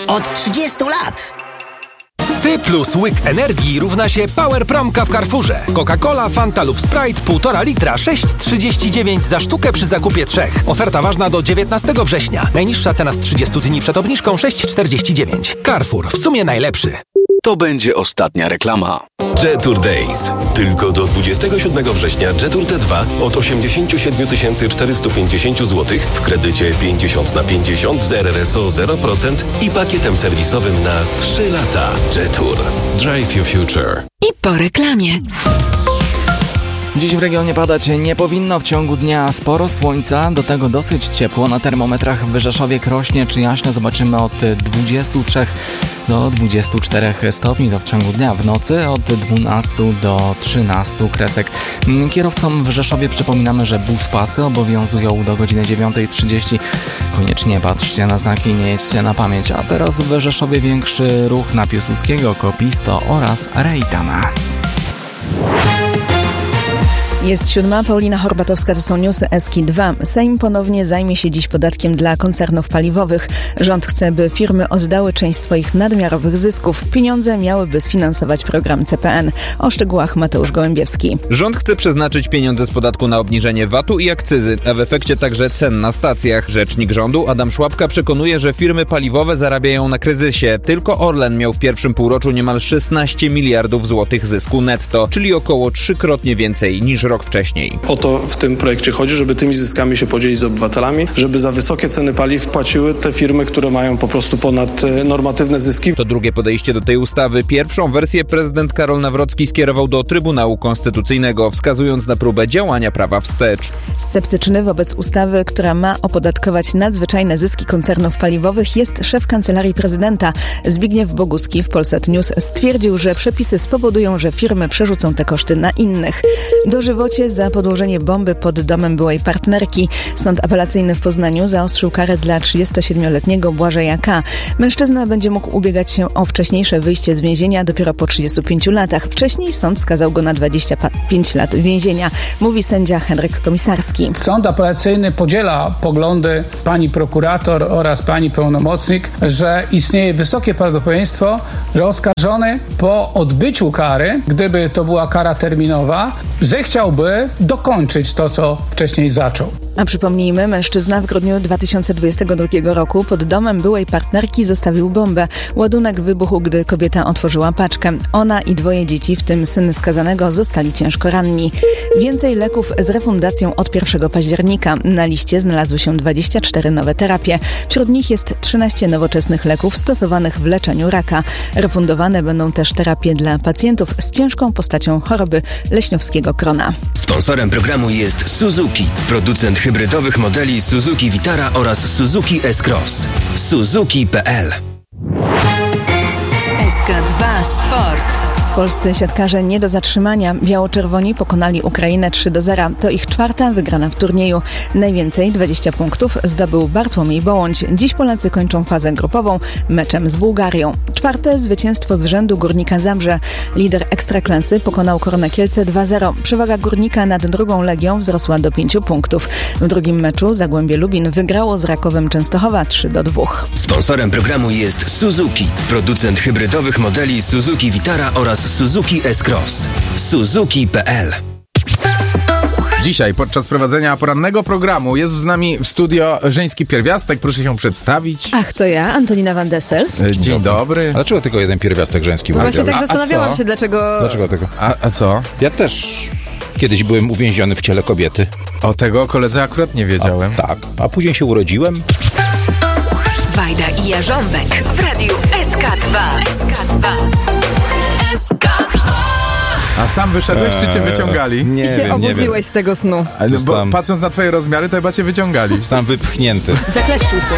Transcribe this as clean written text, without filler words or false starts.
Od 30 lat. Ty plus łyk energii równa się Power Promka w Carrefourze. Coca-Cola, Fanta lub Sprite 1,5 litra 6,39 za sztukę przy zakupie 3. Oferta ważna do 19 września. Najniższa cena z 30 dni przed obniżką 6,49. Carrefour. W sumie najlepszy. To będzie ostatnia reklama. Jetour Days. Tylko do 27 września Jetour T2 od 87 450 zł w kredycie 50/50 z RRSO 0% i pakietem serwisowym na 3 lata. Jetour. Drive your future. I po reklamie. Dziś w regionie padać nie powinno, w ciągu dnia sporo słońca, do tego dosyć ciepło. Na termometrach w Rzeszowie, Krośnie czy Jaśle zobaczymy od 23 do 24 stopni, to w ciągu dnia, w nocy od 12 do 13 kresek. Kierowcom w Rzeszowie przypominamy, że buspasy obowiązują do godziny 9:30. Koniecznie patrzcie na znaki, nie jedźcie na pamięć. A teraz w Rzeszowie większy ruch na Piłsudskiego, Kopisto oraz Rejtana. Jest 7, Paulina Horbatowska, to są newsy ESKI-2. Sejm ponownie zajmie się dziś podatkiem dla koncernów paliwowych. Rząd chce, by firmy oddały część swoich nadmiarowych zysków. Pieniądze miałyby sfinansować program CPN. O szczegółach Mateusz Gołębiewski. Rząd chce przeznaczyć pieniądze z podatku na obniżenie VAT-u i akcyzy, a w efekcie także cen na stacjach. Rzecznik rządu Adam Szłapka przekonuje, że firmy paliwowe zarabiają na kryzysie. Tylko Orlen miał w pierwszym półroczu niemal 16 miliardów złotych zysku netto, czyli około 3-krotnie więcej niż rok wcześniej. O to w tym projekcie chodzi, żeby tymi zyskami się podzielić z obywatelami, żeby za wysokie ceny paliw płaciły te firmy, które mają po prostu ponadnormatywne zyski. To drugie podejście do tej ustawy. Pierwszą wersję prezydent Karol Nawrocki skierował do Trybunału Konstytucyjnego, wskazując na próbę działania prawa wstecz. Sceptyczny wobec ustawy, która ma opodatkować nadzwyczajne zyski koncernów paliwowych, jest szef Kancelarii Prezydenta. Zbigniew Boguski w Polsat News stwierdził, że przepisy spowodują, że firmy przerzucą te koszty na innych. Dożywocie za podłożenie bomby pod domem byłej partnerki. Sąd apelacyjny w Poznaniu zaostrzył karę dla 37-letniego Błażeja K. Mężczyzna będzie mógł ubiegać się o wcześniejsze wyjście z więzienia dopiero po 35 latach. Wcześniej sąd skazał go na 25 lat więzienia, mówi sędzia Henryk Komisarski. Sąd apelacyjny podziela poglądy pani prokurator oraz pani pełnomocnik, że istnieje wysokie prawdopodobieństwo, że oskarżony po odbyciu kary, gdyby to była kara terminowa, zechciałby dokończyć to, co wcześniej zaczął. A przypomnijmy, mężczyzna w grudniu 2022 roku pod domem byłej partnerki zostawił bombę. Ładunek wybuchł, gdy kobieta otworzyła paczkę. Ona i 2 dzieci, w tym syn skazanego, zostali ciężko ranni. Więcej leków z refundacją od 1 października. Na liście znalazły się 24 nowe terapie. Wśród nich jest 13 nowoczesnych leków stosowanych w leczeniu raka. Refundowane będą też terapie dla pacjentów z ciężką postacią choroby leśniowskiego krona. Sponsorem programu jest Suzuki, producent hybrydowych modeli Suzuki Vitara oraz Suzuki S-Cross. Suzuki.pl. SK2 Sport. Polscy siatkarze nie do zatrzymania. Biało-czerwoni pokonali Ukrainę 3-0. To ich 4. wygrana w turnieju. Najwięcej, 20 punktów, zdobył Bartłomiej Bołądź. Dziś Polacy kończą fazę grupową meczem z Bułgarią. 4. zwycięstwo z rzędu Górnika Zabrze. Lider Ekstraklasy pokonał Korona Kielce 2-0. Przewaga Górnika nad drugą Legią wzrosła do 5 punktów. W drugim meczu Zagłębie Lubin wygrało z Rakowem Częstochowa 3-2. Sponsorem programu jest Suzuki, producent hybrydowych modeli Suzuki Vitara oraz Suzuki S-Cross. Suzuki.pl. Dzisiaj podczas prowadzenia porannego programu jest z nami w studio żeński pierwiastek. Proszę się przedstawić. Ach, to ja, Antonina Van Dessel. Dzień dobry. A dlaczego tylko jeden pierwiastek żeński? Właśnie tak zastanawiałam się, dlaczego... Dlaczego tego? A co? Ja też kiedyś byłem uwięziony w ciele kobiety. O tego koledze akurat nie wiedziałem. Tak, a później się urodziłem. Wajda i Jarząbek w radiu SK2. SK2. A sam wyszedłeś, czy cię wyciągali? Nie I się obudziłeś z tego snu. Bo patrząc na twoje rozmiary, to chyba cię wyciągali. Zostałem wypchnięty. Zakleszczył się.